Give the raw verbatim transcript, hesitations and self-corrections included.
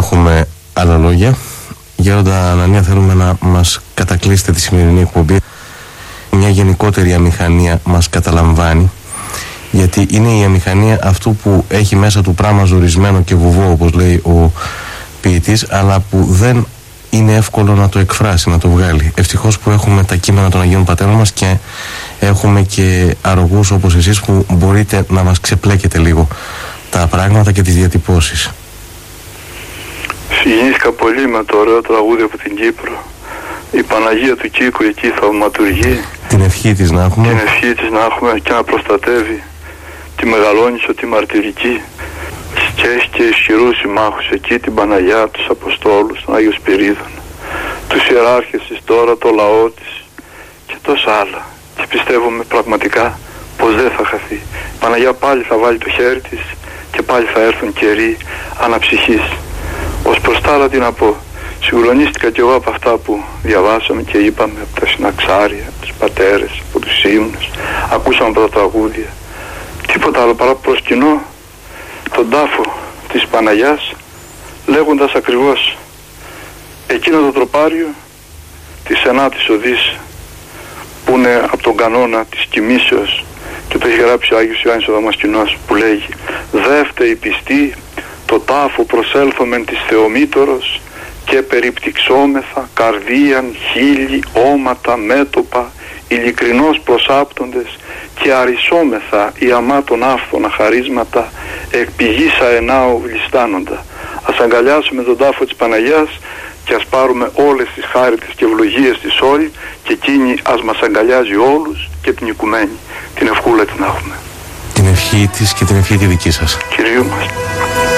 έχουμε άλλα λόγια. Γέροντα Ανανία, θέλουμε να μας κατακλείσετε τη σημερινή εκπομπή. Μια γενικότερη αμηχανία μας καταλαμβάνει, γιατί είναι η αμηχανία αυτού που έχει μέσα του πράγμα ζορισμένο και βουβό, όπως λέει ο ποιητής, αλλά που δεν είναι εύκολο να το εκφράσει, να το βγάλει. Ευτυχώς που έχουμε τα κείμενα των Αγίων Πατέρων μας και έχουμε και αρρωγούς όπως εσείς που μπορείτε να μας ξεπλέκετε λίγο τα πράγματα και τις διατυπώσεις. Συγκινήθηκα πολύ με το ωραίο τραγούδι από την Κύπρο. Η Παναγία του Κίκου εκεί θαυματουργεί. Την ευχή της να έχουμε. Την ευχή της να έχουμε και να προστατεύει τη Μεγαλόνισσο, τη μαρτυρική. Και έχει και ισχυρούς συμμάχους εκεί, την Παναγιά, τους Αποστόλους, τον Άγιο Σπυρίδωνα, τους ιεράρχες της τώρα, το λαό της και τόσα άλλα. Και πιστεύουμε πραγματικά πως δεν θα χαθεί. Η Παναγιά πάλι θα βάλει το χέρι της και πάλι θα έρθουν καιροί αναψυχής. Ως προς τα άλλα τι να πω. Συγκλονίστηκα κι εγώ από αυτά που διαβάσαμε και είπαμε από τα συναξάρια, από τους πατέρες, από τους ύμνους. Ακούσαμε από τα τραγούδια. Τίποτα άλλο παρά προσκυνώ τον τάφο της Παναγιάς, λέγοντας ακριβώς εκείνο το τροπάριο της ενάτης οδής που είναι από τον κανόνα της κοιμήσεως και το έχει γράψει ο Άγιος Ιωάννης ο Δαμασκηνός, που λέγει «Δεύτε η πιστή το τάφο προσέλθομεν της Θεομήτωρος και περιπτυξόμεθα καρδίαν, χείλη, όματα, μέτωπα, ειλικρινώς προσάπτοντες και αρισόμεθα οι αμάτων άφθονα χαρίσματα εκ πηγής αενάου βλιστάνοντα». Ας αγκαλιάσουμε τον τάφο της Παναγιάς και ας πάρουμε όλες τις χάριτες και ευλογίες της όλη και εκείνη ας μας αγκαλιάζει όλους και την οικουμένη. Την ευχούλα την έχουμε. Την ευχή της και την ευχή τη δική σας. Κυρίου μας.